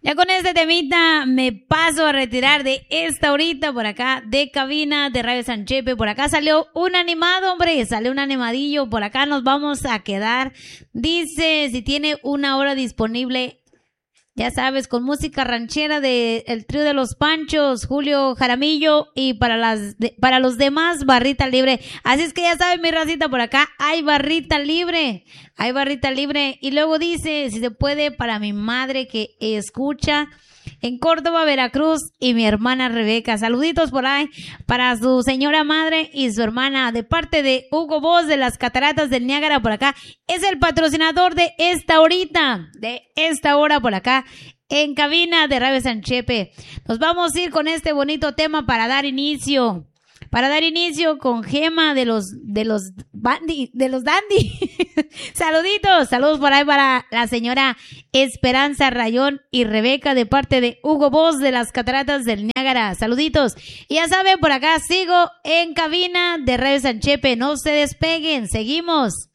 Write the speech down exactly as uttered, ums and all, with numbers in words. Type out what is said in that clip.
Ya con este temita me paso a retirar de esta horita por acá de cabina de Radio San Chepe. Por acá salió un animado, hombre, salió un animadillo. Por acá nos vamos a quedar. Dice, si tiene una hora disponible, ya sabes, con música ranchera de el trío de los Panchos, Julio Jaramillo, y para las de, para los demás, barrita libre. Así es que ya saben, mi racita, por acá hay barrita libre, hay barrita libre. Y luego dice, si se puede, para mi madre que escucha en Córdoba, Veracruz, y mi hermana Rebeca. Saluditos por ahí para su señora madre y su hermana, de parte de Hugo Boss de las Cataratas del Niágara. Por acá es el patrocinador de esta horita, de esta hora por acá en cabina de Radio San Chepe. Nos vamos a ir con este bonito tema para dar inicio. Para dar inicio con Gema de los de los bandi, de los dandy. Saluditos, saludos por ahí para la señora Esperanza Rayón y Rebeca, de parte de Hugo Boss de las Cataratas del Niágara. Saluditos. Y ya saben, por acá sigo en cabina de Radio San Chepe. No se despeguen, seguimos.